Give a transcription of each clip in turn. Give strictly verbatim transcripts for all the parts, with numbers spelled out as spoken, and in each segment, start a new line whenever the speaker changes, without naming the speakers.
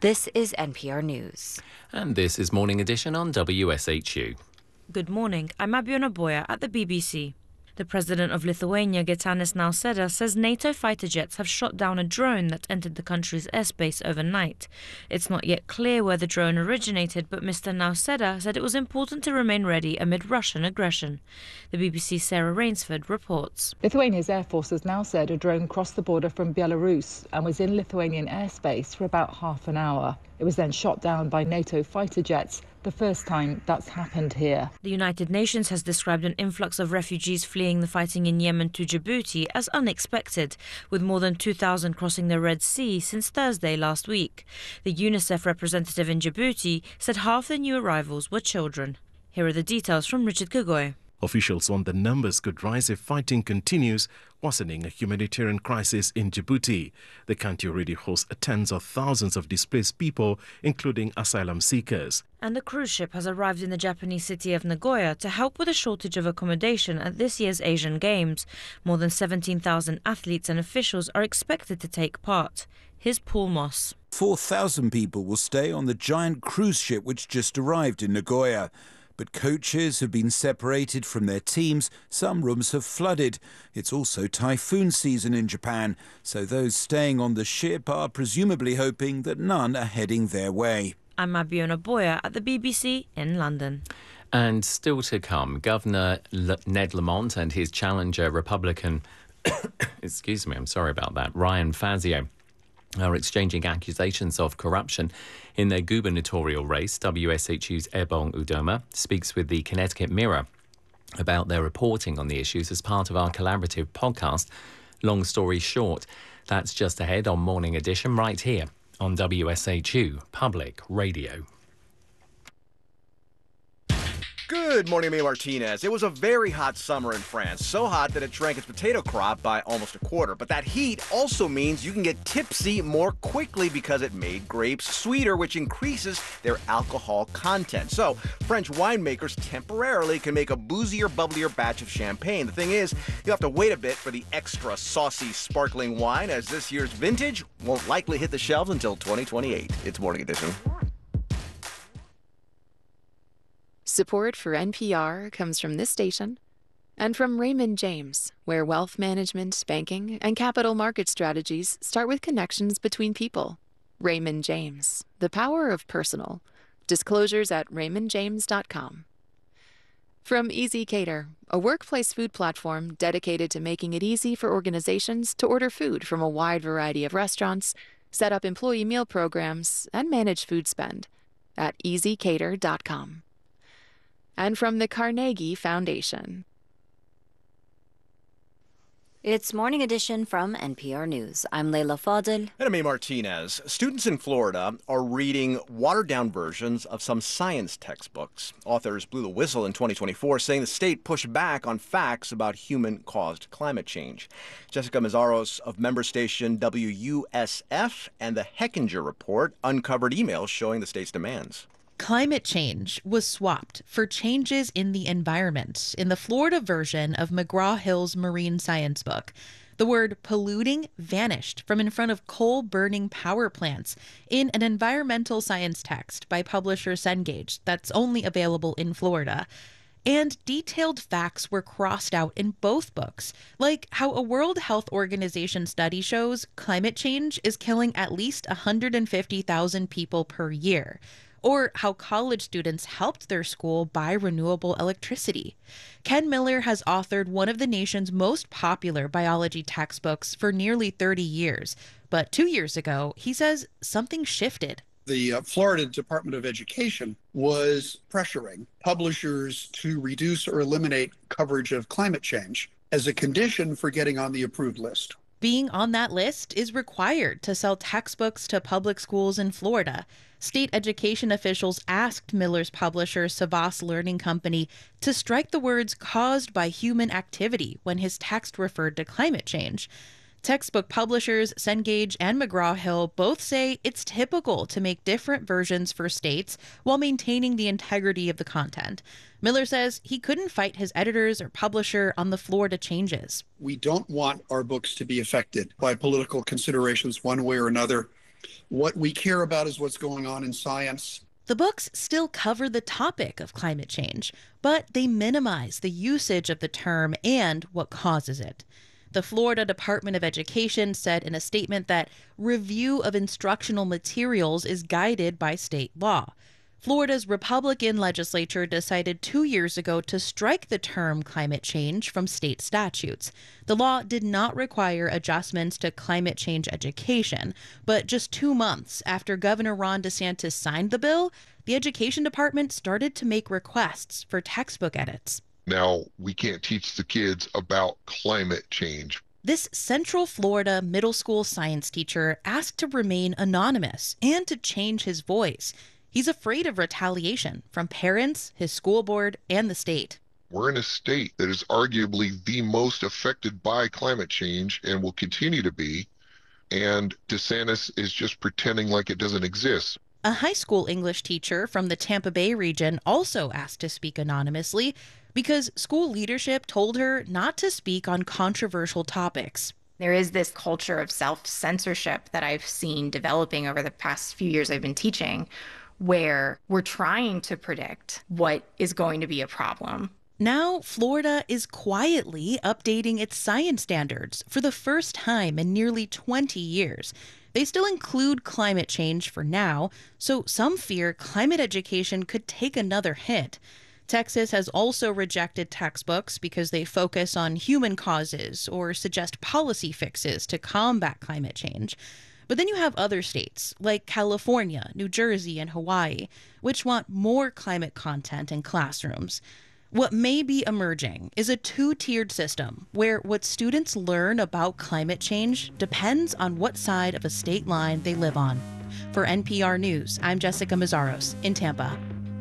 This is N P R News.
And this is Morning Edition on W S H U.
Good morning. I'm Abiona Boya at the B B C. The president of Lithuania, Gitanas Nausėda, says NATO fighter jets have shot down a drone that entered the country's airspace overnight. It's not yet clear where the drone originated, but Mister Nausėda said it was important to remain ready amid Russian aggression. The B B C's Sarah Rainsford reports.
Lithuania's Air Force has now said a drone crossed the border from Belarus and was in Lithuanian airspace for about half an hour. It was then shot down by NATO fighter jets, the first time that's happened here.
The United Nations has described an influx of refugees fleeing the fighting in Yemen to Djibouti as unexpected, with more than two thousand crossing the Red Sea since Thursday last week. The UNICEF representative in Djibouti said half the new arrivals were children. Here are the details from Richard Kugoy.
Officials warn the numbers could rise if fighting continues, worsening a humanitarian crisis in Djibouti. The country already hosts tens of thousands of displaced people, including asylum seekers.
And a cruise ship has arrived in the Japanese city of Nagoya to help with a shortage of accommodation at this year's Asian Games. More than seventeen thousand athletes and officials are expected to take part. Here's Paul Moss.
four thousand people will stay on the giant cruise ship which just arrived in Nagoya. But coaches have been separated from their teams. Some rooms have flooded. It's also typhoon season in Japan, so those staying on the ship are presumably hoping that none are heading their way.
I'm Abiona Boya at the B B C in London.
And still to come, Governor L- Ned Lamont and his challenger Republican, excuse me, I'm sorry about that, Ryan Fazio, are exchanging accusations of corruption in their gubernatorial race. W S H U's Ebong Udoma speaks with the Connecticut Mirror about their reporting on the issues as part of our collaborative podcast, Long Story Short. That's just ahead on Morning Edition right here on W S H U Public Radio.
Good morning, May Martinez. It was a very hot summer in France, so hot that it shrank its potato crop by almost a quarter. But that heat also means you can get tipsy more quickly because it made grapes sweeter, which increases their alcohol content. So French winemakers temporarily can make a boozier, bubblier batch of champagne. The thing is, you have to wait a bit for the extra saucy, sparkling wine, as this year's vintage won't likely hit the shelves until twenty twenty-eight. It's Morning Edition.
Support for N P R comes from this station and from Raymond James, where wealth management, banking, and capital market strategies start with connections between people. Raymond James, the power of personal. Disclosures at raymond james dot com. From Easy Cater, a workplace food platform dedicated to making it easy for organizations to order food from a wide variety of restaurants, set up employee meal programs, and manage food spend at easy cater dot com. And from the Carnegie Foundation.
It's Morning Edition from N P R News. I'm Leila Fadel.
And I'm May Martinez. Students in Florida are reading watered-down versions of some science textbooks. Authors blew the whistle in twenty twenty-four, saying the state pushed back on facts about human-caused climate change. Jessica Mazzaros of member station W U S F and the Hechinger Report uncovered emails showing the state's demands.
Climate change was swapped for changes in the environment in the Florida version of McGraw-Hill's marine science book. The word polluting vanished from in front of coal-burning power plants in an environmental science text by publisher Cengage that's only available in Florida. And detailed facts were crossed out in both books, like how a World Health Organization study shows climate change is killing at least one hundred fifty thousand people per year, or how college students helped their school buy renewable electricity. Ken Miller has authored one of the nation's most popular biology textbooks for nearly thirty years. But two years ago, he says something shifted.
The uh, Florida Department of Education was pressuring publishers to reduce or eliminate coverage of climate change as a condition for getting on the approved list.
Being on that list is required to sell textbooks to public schools in Florida. State education officials asked Miller's publisher, Savas Learning Company, to strike the words caused by human activity when his text referred to climate change. Textbook publishers Cengage and McGraw-Hill both say it's typical to make different versions for states while maintaining the integrity of the content. Miller says he couldn't fight his editors or publisher on the Florida changes.
We don't want our books to be affected by political considerations one way or another. What we care about is what's going on in science.
The books still cover the topic of climate change, but they minimize the usage of the term and what causes it. The Florida Department of Education said in a statement that review of instructional materials is guided by state law. Florida's Republican legislature decided two years ago to strike the term climate change from state statutes. The law did not require adjustments to climate change education, but just two months after Governor Ron DeSantis signed the bill, the Education Department started to make requests for textbook edits.
Now, we can't teach the kids about climate change.
This Central Florida middle school science teacher asked to remain anonymous and to change his voice. He's afraid of retaliation from parents, his school board, and the state.
We're in a state that is arguably the most affected by climate change and will continue to be, and DeSantis is just pretending like it doesn't exist.
A high school English teacher from the Tampa Bay region also asked to speak anonymously because school leadership told her not to speak on controversial topics.
There is this culture of self-censorship that I've seen developing over the past few years I've been teaching, where we're trying to predict what is going to be a problem.
Now, Florida is quietly updating its science standards for the first time in nearly twenty years. They still include climate change for now, so some fear climate education could take another hit. Texas has also rejected textbooks because they focus on human causes or suggest policy fixes to combat climate change. But then you have other states, like California, New Jersey, and Hawaii, which want more climate content in classrooms. What may be emerging is a two-tiered system where what students learn about climate change depends on what side of a state line they live on. For N P R News, I'm Jessica Mazzaros in Tampa.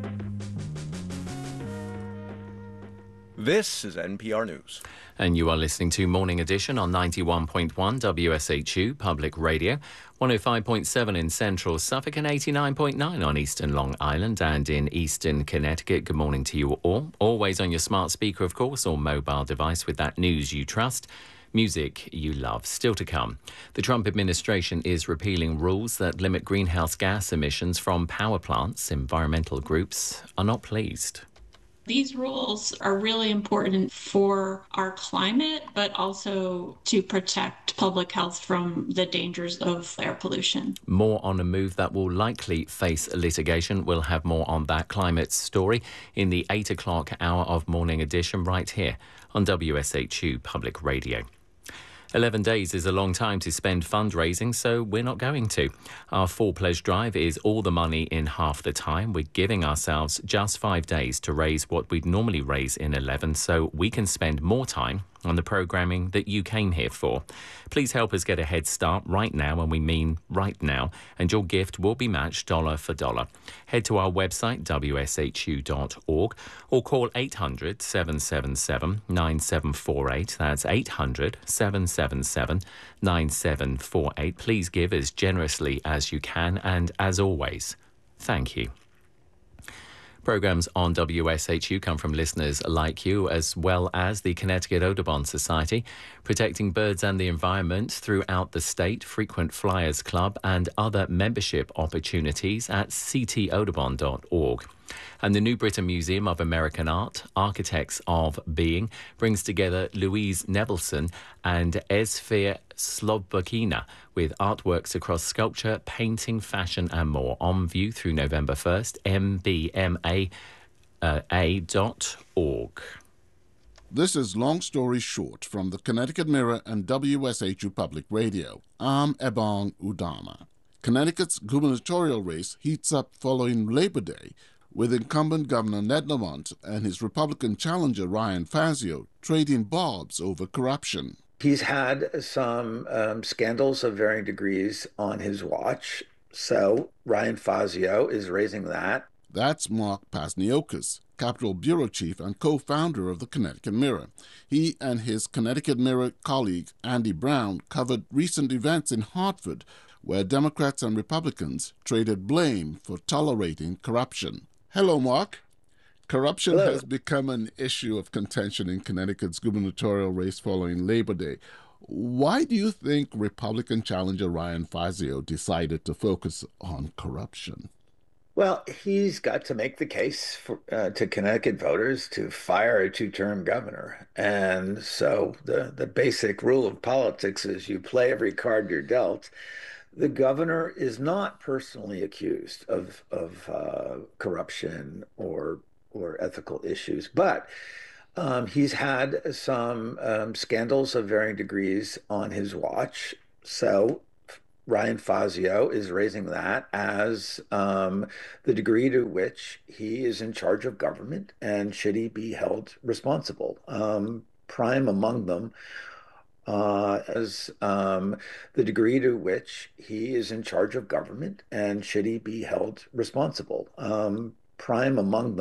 This is N P R News.
And you are listening to Morning Edition on ninety-one point one W S H U Public Radio, one oh five point seven in central Suffolk and eighty-nine point nine on eastern Long Island and in eastern Connecticut. Good morning to you all. Always on your smart speaker, of course, or mobile device with that news you trust. Music you love. Still to come. The Trump administration is repealing rules that limit greenhouse gas emissions from power plants. Environmental groups are not pleased.
These rules are really important for our climate, but also to protect public health from the dangers of air pollution.
More on a move that will likely face litigation. We'll have more on that climate story in the eight o'clock hour of Morning Edition right here on W S H U Public Radio. eleven days is a long time to spend fundraising, so we're not going to. Our Full Pledge Drive is all the money in half the time. We're giving ourselves just five days to raise what we'd normally raise in eleven, so we can spend more time on the programming that you came here for. Please help us get a head start right now, and we mean right now, and your gift will be matched dollar for dollar. Head to our website, W S H U dot org, or call eight hundred, seven seven seven, nine seven four eight. That's eight hundred, seven seven seven, nine seven four eight. Please give as generously as you can, and as always, thank you. Programmes on W S H U come from listeners like you, as well as the Connecticut Audubon Society, protecting birds and the environment throughout the state, Frequent Flyers Club, and other membership opportunities at c t audubon dot org. And the New Britain Museum of American Art, Architects of Being, brings together Louise Nevelson and Esfir Slobokina with artworks across sculpture, painting, fashion and more. On view through November first, m b m a dot org.
This is Long Story Short from the Connecticut Mirror and W S H U Public Radio. I'm Ebong Udama. Connecticut's gubernatorial race heats up following Labor Day, with incumbent Governor Ned Lamont and his Republican challenger Ryan Fazio trading barbs over corruption.
He's had some um, scandals of varying degrees on his watch, so Ryan Fazio is raising that.
That's Mark Pasniokas, Capitol Bureau Chief and co-founder of the Connecticut Mirror. He and his Connecticut Mirror colleague Andy Brown covered recent events in Hartford, where Democrats and Republicans traded blame for tolerating corruption. Hello, Mark. Corruption
Hello.
has become an issue of contention in Connecticut's gubernatorial race following Labor Day. Why do you think Republican challenger Ryan Fazio decided to focus on corruption?
Well, he's got to make the case for, uh, to Connecticut voters to fire a two-term governor. And so the, the basic rule of politics is you play every card you're dealt. The governor is not personally accused of, of uh, corruption or, or ethical issues, but um, he's had some um, scandals of varying degrees on his watch. So Ryan Fazio is raising that as um, the degree to which he is in charge of government and should he be held responsible. Um, prime among them uh, as um, the degree to which he is in charge of government and should he be held responsible. Um, prime among them